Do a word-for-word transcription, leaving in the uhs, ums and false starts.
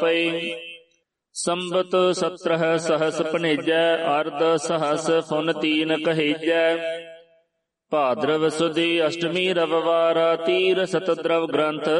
ਪਈ। ਸੰਬਤ ਸਤਰਹ ਸਹਸ ਭਣੇਜੈ, ਅਰਧ ਸਹਸ ਫੁਨ ਤੀਨ ਕਹੇਜੈ। ਭਾਦਰਵ ਸੁਦੀ ਅਸ਼ਟਮੀ ਰਵਿਵਾਰ, ਤੀਰ ਸਤਦਰਵ ਗ੍ਰੰਥ